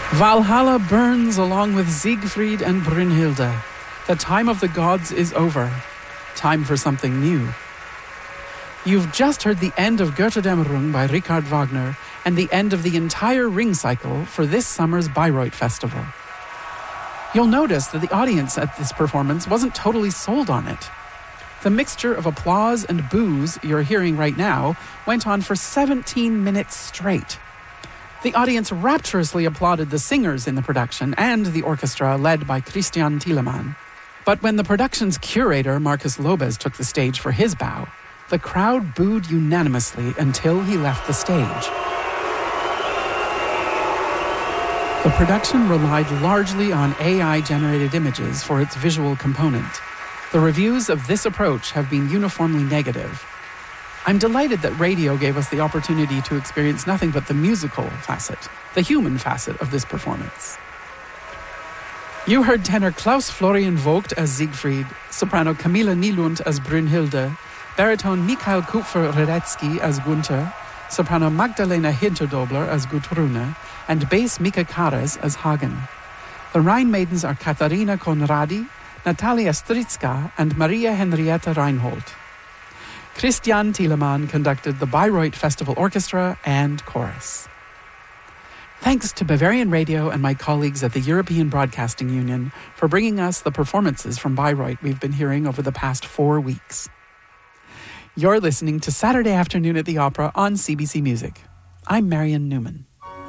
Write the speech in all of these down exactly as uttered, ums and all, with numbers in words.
Valhalla burns along with Siegfried and Brünnhilde. The time of the gods is over. Time for something new. You've just heard the end of Götterdämmerung by Richard Wagner and the end of the entire Ring cycle for this summer's Bayreuth Festival. You'll notice that the audience at this performance wasn't totally sold on it. The mixture of applause and boos you're hearing right now went on for seventeen minutes straight. The audience rapturously applauded the singers in the production and the orchestra led by Christian Thielemann. But when the production's curator, Marcus Lobez, took the stage for his bow, the crowd booed unanimously until he left the stage. The production relied largely on A I-generated images for its visual component. The reviews of this approach have been uniformly negative. I'm delighted that radio gave us the opportunity to experience nothing but the musical facet, the human facet of this performance. You heard tenor Klaus Florian Vogt as Siegfried, soprano Camilla Nylund as Brünnhilde, baritone Mikhail Kupfer-Radetzky as Gunther, soprano Magdalena Hinterdobler as Gudrune, and bass Mika Kares as Hagen. The Rhine Maidens are Katharina Conradi, Natalia Strizka, and Maria Henrietta Reinhold. Christian Thielemann conducted the Bayreuth Festival Orchestra and Chorus. Thanks to Bavarian Radio and my colleagues at the European Broadcasting Union for bringing us the performances from Bayreuth we've been hearing over the past four weeks. You're listening to Saturday Afternoon at the Opera on C B C Music. I'm Marion Newman.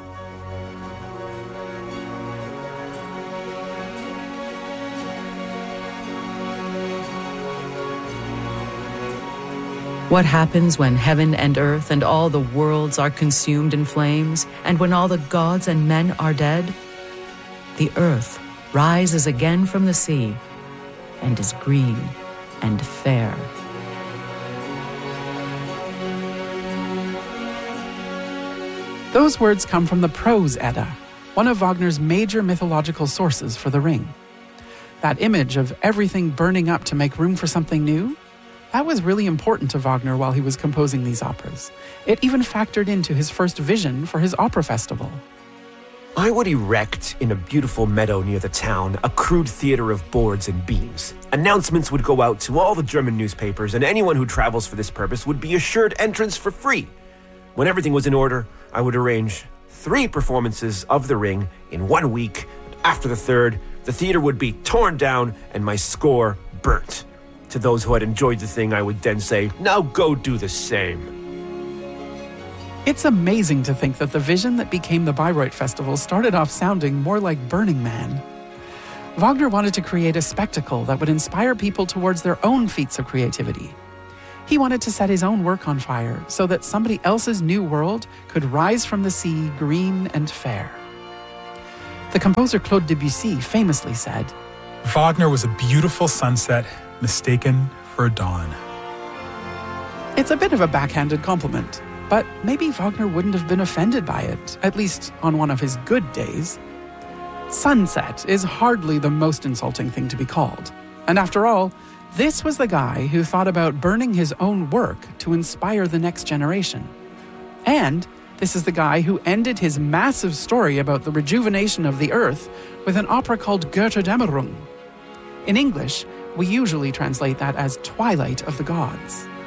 What happens when heaven and earth and all the worlds are consumed in flames, and when all the gods and men are dead? The earth rises again from the sea and is green and fair. Those words come from the Prose Edda, one of Wagner's major mythological sources for The Ring. That image of everything burning up to make room for something new, that was really important to Wagner while he was composing these operas. It even factored into his first vision for his opera festival. I would erect in a beautiful meadow near the town a crude theater of boards and beams. Announcements would go out to all the German newspapers, and anyone who travels for this purpose would be assured entrance for free. When everything was in order, I would arrange three performances of The Ring in one week. After the third, the theater would be torn down and my score burnt. To those who had enjoyed the thing, I would then say, now go do the same. It's amazing to think that the vision that became the Bayreuth Festival started off sounding more like Burning Man. Wagner wanted to create a spectacle that would inspire people towards their own feats of creativity. He wanted to set his own work on fire so that somebody else's new world could rise from the sea green and fair. The composer Claude Debussy famously said, Wagner was a beautiful sunset mistaken for a dawn. It's a bit of a backhanded compliment, but maybe Wagner wouldn't have been offended by it, at least on one of his good days. Sunset is hardly the most insulting thing to be called. And after all, this was the guy who thought about burning his own work to inspire the next generation. And this is the guy who ended his massive story about the rejuvenation of the earth with an opera called Götterdämmerung. In English, we usually translate that as Twilight of the Gods.